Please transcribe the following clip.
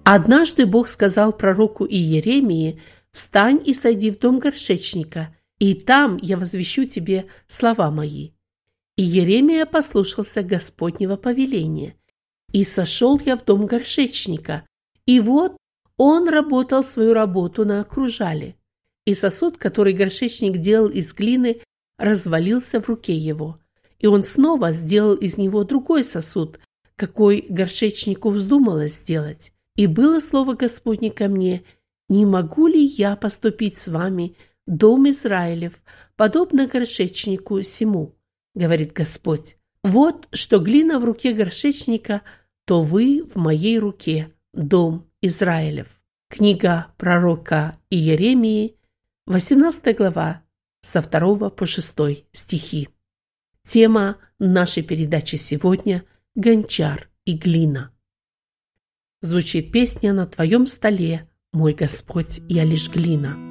Однажды Бог сказал пророку Иеремии: «Встань и сойди в дом горшечника, и там я возвещу тебе слова мои». И Иеремия послушался Господнего повеления. «И сошел я в дом горшечника, и вот он работал свою работу на кружале. И сосуд, который горшечник делал из глины, развалился в руке его. И он снова сделал из него другой сосуд, какой горшечнику вздумалось сделать. И было слово Господне ко мне: не могу ли я поступить с вами, дом Израилев, подобно горшечнику сему, говорит Господь. Вот что глина в руке горшечника, то вы в моей руке, дом Израилев». Книга пророка Иеремии, 18 глава, со 2 по 6 стихи. Тема нашей передачи сегодня – гончар и глина. Звучит песня: «На твоем столе, мой Господь, я лишь глина».